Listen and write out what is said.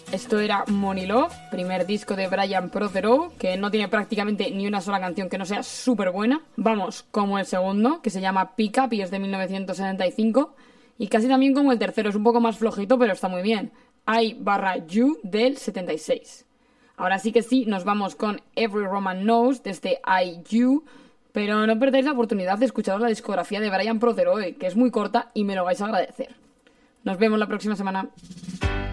Esto era Money Love, primer disco de Brian Protheroe, que no tiene prácticamente ni una sola canción que no sea súper buena. Vamos como el segundo, que se llama Pick Up y es de 1975. Y casi también como el tercero, es un poco más flojito, pero está muy bien. I/You del 76. Ahora sí que sí, nos vamos con Every Roman Knows desde I/You, pero no perdáis la oportunidad de escuchar la discografía de Brian Protheroe, que es muy corta y me lo vais a agradecer. Nos vemos la próxima semana.